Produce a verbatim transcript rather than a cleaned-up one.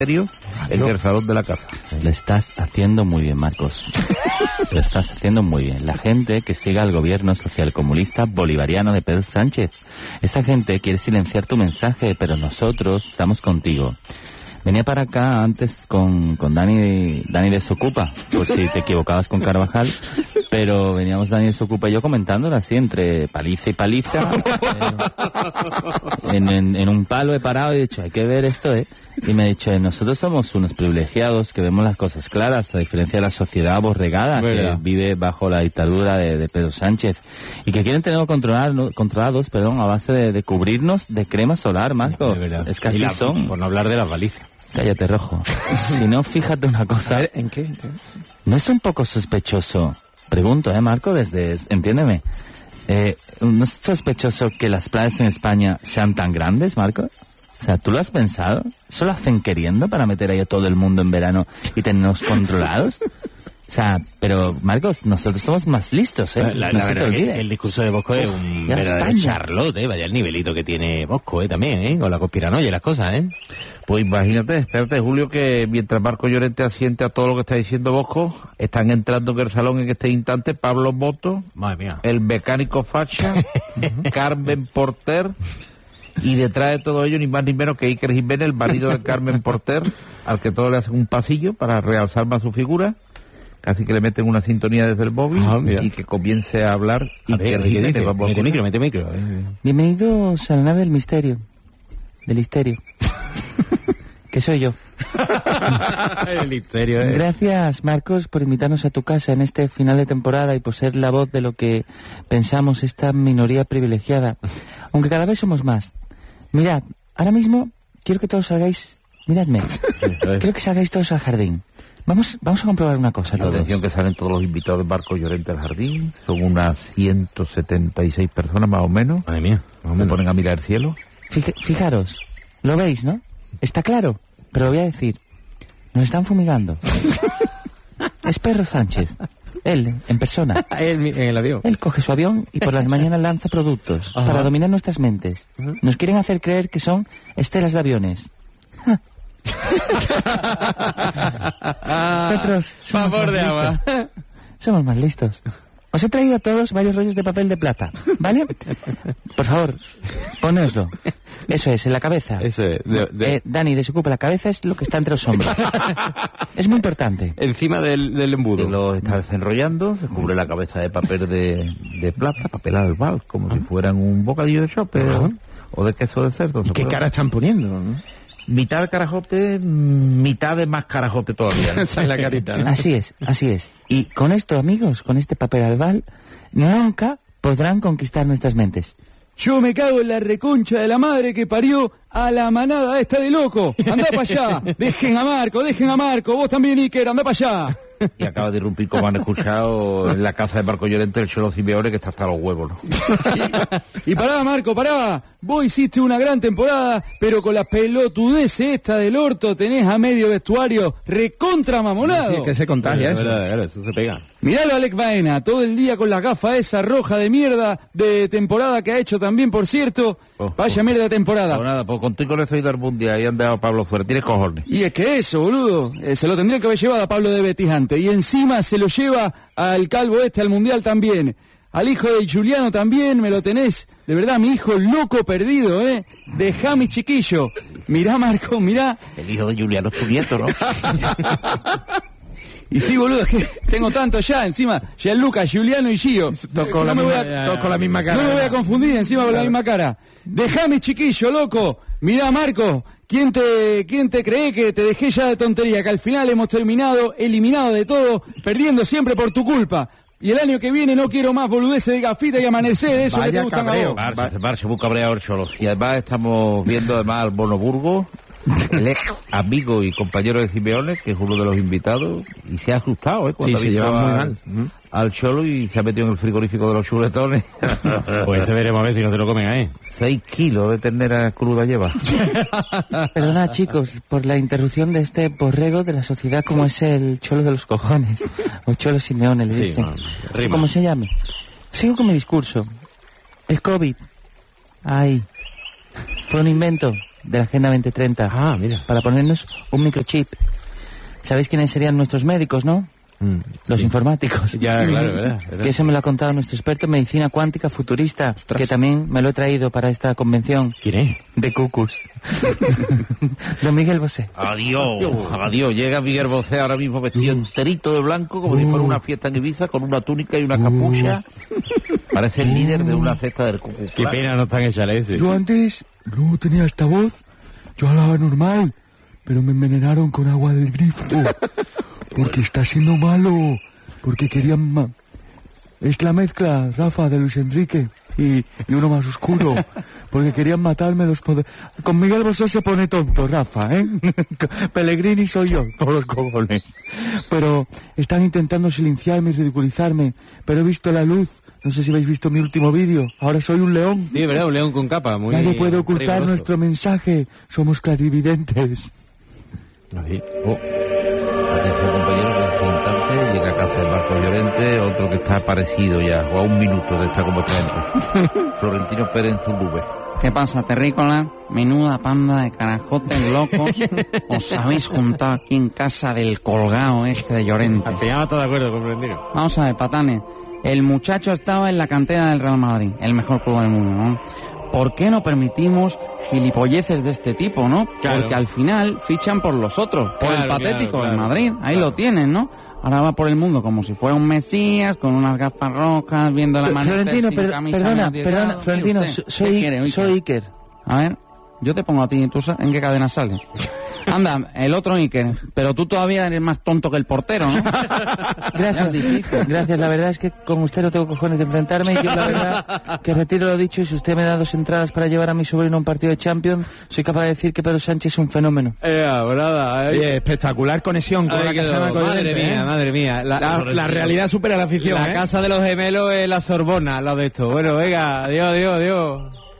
en el salón de la casa. Lo estás haciendo muy bien, Marcos. Lo estás haciendo muy bien. La gente que siga al gobierno socialcomunista bolivariano de Pedro Sánchez. Esta gente quiere silenciar tu mensaje, pero nosotros estamos contigo. Venía para acá antes con, con Dani, Dani Desocupa, por si te equivocabas con Carvajal, pero veníamos Dani Desocupa y yo comentándolo así, entre paliza y paliza, eh, en, en, en un palo he parado y he dicho, hay que ver esto, ¿eh? Y me ha dicho, nosotros somos unos privilegiados que vemos las cosas claras, a diferencia de la sociedad aborregada que vive bajo la dictadura de, de Pedro Sánchez, y que quieren tenerlo controlar, controlados, perdón, a base de, de cubrirnos de crema solar, Marcos. Es que así la, son. Por no hablar de las balizas. Cállate, Rojo. Si no, fíjate una cosa. A ver, ¿en qué? ¿En qué? ¿No es un poco sospechoso? Pregunto, ¿eh, Marco? Desde... Entiéndeme. Eh, ¿No es sospechoso que las playas en España sean tan grandes, Marco? O sea, ¿tú lo has pensado? ¿Eso lo hacen queriendo para meter ahí a todo el mundo en verano y tenernos controlados? O sea, pero, Marcos, nosotros somos más listos, ¿eh? La, no la se verdad te que olvide. el discurso de Bosco es un ya verdadero España. Charlotte, ¿eh? Vaya el nivelito que tiene Bosco, ¿eh? También, ¿eh? Con la conspiranoia y las cosas, ¿eh? Pues imagínate, espérate, Julio, que mientras Marco Llorente asiente a todo lo que está diciendo Bosco, están entrando en el salón en este instante Pablo Moto, Madre mía. el mecánico Facha, Carmen Porter, y detrás de todo ello ni más ni menos que Iker Jiménez, el marido de Carmen Porter, al que todo le hacen un pasillo para realzar más su figura. Casi que le meten una sintonía desde el móvil ah, y que comience a hablar. A y ver, que mete, mete, vamos mete con micro, él. mete micro. Eh. Bienvenidos a la nave del misterio. Del histerio. ¿Qué soy yo? El misterio, ¿eh? Gracias, Marcos, por invitarnos a tu casa en este final de temporada y por ser la voz de lo que pensamos esta minoría privilegiada. Aunque cada vez somos más. Mirad, ahora mismo quiero que todos salgáis... Miradme. Quiero que salgáis todos al jardín. Vamos, vamos a comprobar una cosa todos. Atención que salen todos los invitados de Marco Llorente al jardín. Son unas ciento setenta y seis personas más o menos. Madre mía. Más o Se menos. ponen a mirar el cielo. Fij- fijaros, lo veis, ¿no? Está claro, pero lo voy a decir. Nos están fumigando. Es Pedro Sánchez. Él, en persona. en, en el avión. Él coge su avión y por las mañanas lanza productos Ajá. para dominar nuestras mentes. Nos quieren hacer creer que son estelas de aviones. Nosotros somos Favor más de listos. agua. Somos más listos. Os he traído a todos varios rollos de papel de plata, ¿vale? Por favor, ponéoslo. Eso es, en la cabeza. Eso es. De, de... Eh, Dani, desocupa la cabeza, es lo que está entre los hombros. Es muy importante. Encima del, del Y embudo. lo está desenrollando, se cubre la cabeza de papel de, de plata, papel albal, como si fueran un bocadillo de chope o, o de queso de cerdo. ¿se ¿Qué puede? cara están poniendo? ¿No? Mitad de carajote, mitad de más carajote todavía. ¿no? Esa es la carita, ¿no? Así es, así es. Y con esto, amigos, con este papel albal, nunca podrán conquistar nuestras mentes. Yo me cago en la reconcha de la madre que parió a la manada esta de loco. Andá para allá. Dejen a Marco, dejen a Marco. Vos también, Iker, andá para allá. Y acaba de irrumpir, como han escuchado, en la casa de Marco Llorente, el Cholo Simeone, que está hasta los huevos, ¿no? Y pará, Marco, pará. Vos hiciste una gran temporada, pero con la pelotudez esta del orto tenés a medio vestuario recontra mamonado. Sí, es que se contagia, Claro, eso. claro, Claro, eso se pega. Miralo a Alec Baena, todo el día con la gafa esa roja de mierda de temporada que ha hecho también, por cierto. Oh, Vaya oh. mierda de temporada. Pues nada, pues contigo le soy del mundial, ahí han dejado a Pablo fuera, tienes cojones. Y es que eso, boludo, eh, se lo tendría que haber llevado a Pablo de Betis antes. Y encima se lo lleva al calvo este al Mundial también. Al hijo de Juliano también, me lo tenés. De verdad, mi hijo loco perdido, ¿eh? Dejá mi chiquillo. Mirá, Marco, mirá. El hijo de Juliano es tu nieto, ¿no? Y sí, boludo, es que tengo tanto ya, encima, Gianluca, Giuliano y Gio. Toco la me voy misma- a- todos con la misma cara. No me voy a confundir encima con la misma cara. Dejame, chiquillo, loco. Mirá, Marco, ¿quién te, quién te cree que te dejé ya de tontería? Que al final hemos terminado eliminado de todo, perdiendo siempre por tu culpa. Y el año que viene no quiero más boludeces de gafita y amanecer, de eso que te Vaya gustan a cabreo. vos. Marce, Marce, muy cabreado el Cholo. Y además estamos viendo además al Bono Burgo, el ex amigo y compañero de Simeone, que es uno de los invitados, y se ha asustado, ¿eh? Cuando Sí, ha se visto lleva muy al- mal. Ujú. al Cholo y se ha metido en el frigorífico de los chuletones. Pues ese veremos a ver si no se lo comen ahí. Seis kilos de ternera cruda lleva. Perdona, chicos, por la interrupción de este borrego de la sociedad como es el Cholo de los cojones. O Cholo Simeone, le Sí, dicen. no, rima. Como se llame. Sigo con mi discurso. El COVID. Ay. Fue un invento. de la Agenda veinte treinta. Ah, mira. Para ponernos un microchip. ¿Sabéis quiénes serían nuestros médicos, no? Mm, Los sí. informáticos. Ya, claro, verdad, verdad. Que eso me lo ha contado nuestro experto en medicina cuántica futurista, Ostras. que también me lo he traído para esta convención. ¿Quién es? De cucus. Don Miguel Bosé. Adiós, adiós. Llega Miguel Bosé ahora mismo vestido enterito de blanco, como si fuera una fiesta en Ibiza, con una túnica y una capucha. Parece el líder de una cesta del Ku Klux Qué Klan. pena no están echales ese. Yo antes no tenía esta voz, yo hablaba normal, pero me envenenaron con agua del grifo, porque está siendo malo, porque querían... ma- Es la mezcla, Rafa, de Luis Enrique y, y uno más oscuro, porque querían matarme los poderes. Con Miguel Bosé se pone tonto, Rafa, ¿eh? Pellegrini soy yo, por los cojones. Pero están intentando silenciarme y ridiculizarme, pero he visto la luz. No sé si habéis visto mi último vídeo. Ahora soy un león. Sí, verdad, un león con capa, muy... Nadie puede ocultar riguroso. nuestro mensaje. Somos clarividentes. Ahí. Oh. Atención, compañero, que este instante llega a casa de Marcos Llorente, otro que está parecido ya, o a un minuto de estar como gente. Florentino Pérez en Zuluve. ¿Qué pasa, terrícola? Menuda panda de carajotes locos. Os habéis juntado aquí en casa del colgado este de Llorente. Al final está de acuerdo con Florentino. Vamos a ver, patanes. El muchacho estaba en la cantera del Real Madrid, el mejor club del mundo, ¿no? ¿Por qué no permitimos gilipolleces de este tipo, no? Claro. Porque al final fichan por los otros, por Claro, el patético claro, del claro, Madrid. Ahí claro. lo tienen, ¿no? Ahora va por el mundo como si fuera un mesías, con unas gafas rojas, viendo la Pero, manita Florentino, sin per- camisa, perdona, bien perdona, abrigado. Florentino, ¿Qué usted? so- soy, ¿Qué quiere, Iker? soy Iker. A ver, yo te pongo a ti, ¿tú sabes en qué cadena sales? Anda, el otro Iker, pero tú todavía eres más tonto que el portero, ¿no? Gracias, gracias. La verdad es que con usted no tengo cojones de enfrentarme y yo la verdad que retiro lo dicho y si usted me da dos entradas para llevar a mi sobrino a un partido de Champions, soy capaz de decir que Pedro Sánchez es un fenómeno. Eh, brada, eh. Oye, espectacular conexión con Ahí la quedó. casa de Marco Madre Llorente, mía, ¿eh? madre mía. La, La, la realidad supera la ficción, la ¿eh? casa de los gemelos es la Sorbona, lo de esto. Bueno, venga, adiós, adiós, adiós.